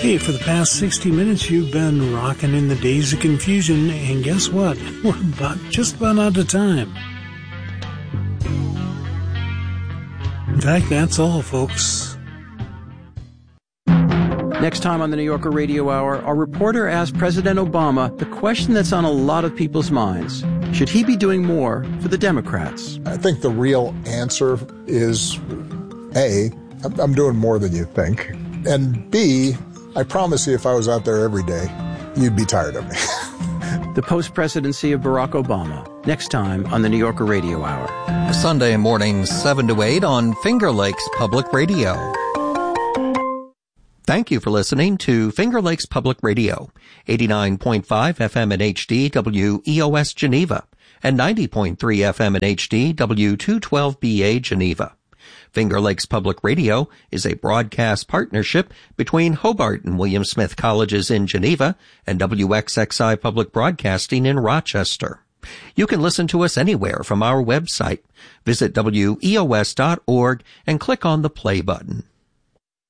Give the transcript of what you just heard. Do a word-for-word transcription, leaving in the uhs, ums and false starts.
Hey, for the past sixty minutes, you've been rocking in the days of confusion, and guess what? We're about, just about out of time. In fact, that's all, folks. Next time on the New Yorker Radio Hour, our reporter asked President Obama the question that's on a lot of people's minds. Should he be doing more for the Democrats? I think the real answer is, A, I'm doing more than you think. And B, I promise you if I was out there every day, you'd be tired of me. The post-presidency of Barack Obama. Next time on the New Yorker Radio Hour. Sunday mornings, seven to eight on Finger Lakes Public Radio. Thank you for listening to Finger Lakes Public Radio, eighty-nine point five F M in H D W E O S Geneva, and ninety point three F M in H D W two twelve B A Geneva. Finger Lakes Public Radio is a broadcast partnership between Hobart and William Smith Colleges in Geneva and W X X I Public Broadcasting in Rochester. You can listen to us anywhere from our website. Visit W E O S dot org and click on the play button.